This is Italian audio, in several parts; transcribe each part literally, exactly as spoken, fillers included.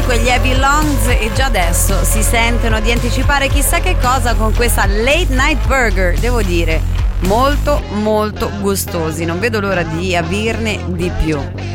Comunque gli Heavy Lungs e già adesso si sentono di anticipare chissà che cosa con questa Late Night Burger, devo dire molto molto gustosi, non vedo l'ora di avirne di più.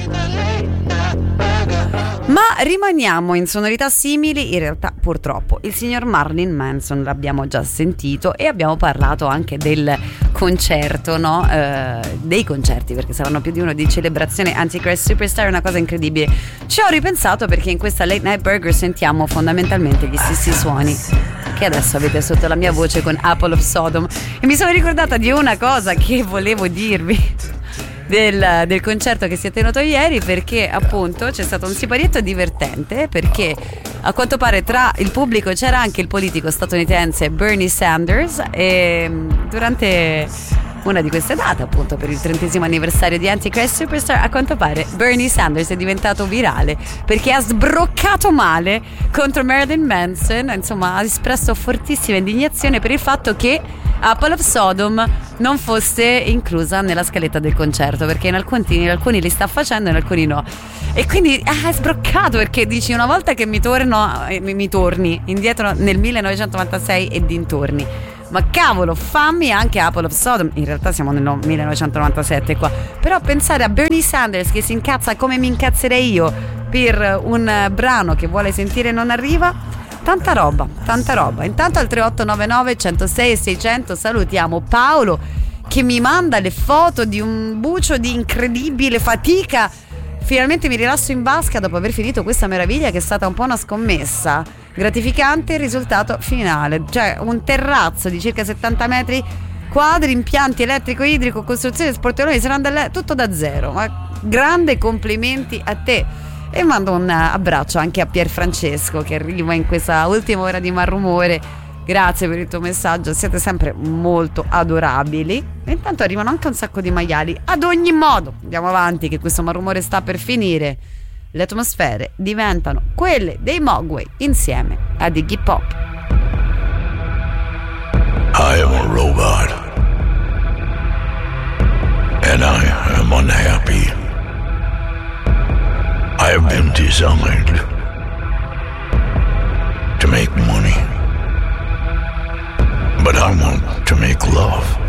Ma rimaniamo in sonorità simili, in realtà purtroppo il signor Marilyn Manson l'abbiamo già sentito e abbiamo parlato anche del concerto, no? Eh, dei concerti, perché saranno più di uno, di celebrazione Antichrist Superstar, è una cosa incredibile. Ci ho ripensato perché in questa Late Night Burger sentiamo fondamentalmente gli stessi suoni che adesso avete sotto la mia voce con Apple of Sodom, e mi sono ricordata di una cosa che volevo dirvi Del, del concerto che si è tenuto ieri, perché appunto c'è stato un siparietto divertente, perché a quanto pare tra il pubblico c'era anche il politico statunitense Bernie Sanders, e durante una di queste date, appunto per il trentesimo anniversario di Antichrist Superstar, a quanto pare Bernie Sanders è diventato virale perché ha sbroccato male contro Marilyn Manson. Insomma, ha espresso fortissima indignazione per il fatto che Apple of Sodom non fosse inclusa nella scaletta del concerto, perché in alcuni, in alcuni li sta facendo, in alcuni no, e quindi ah, è sbroccato, perché dici una volta che mi torno mi, mi torni indietro nel millenovecentonovantasei e dintorni, ma cavolo, fammi anche Apple of Sodom. In realtà siamo nel millenovecentonovantasette qua, però pensare a Bernie Sanders che si incazza come mi incazzerei io per un brano che vuole sentire non arriva. Tanta roba, tanta roba. Intanto al tre otto nove nove, centosei e seicento salutiamo Paolo che mi manda le foto di un bucio di incredibile fatica. Finalmente mi rilasso in vasca dopo aver finito questa meraviglia che è stata un po' una scommessa. Gratificante il risultato finale, cioè un terrazzo di circa settanta metri quadri, impianti elettrico-idrico, costruzione sportelloni, serrandelle, tutto da zero. Ma grande complimenti a te. E mando un abbraccio anche a Pier Francesco che arriva in questa ultima ora di Malrumore. Grazie per il tuo messaggio, siete sempre molto adorabili. E intanto arrivano anche un sacco di maiali. Ad ogni modo, andiamo avanti che questo Malrumore sta per finire. Le atmosfere diventano quelle dei Mogwai insieme a Iggy Pop. I am a robot and I am unhappy. I have been designed to make money, but I want to make love.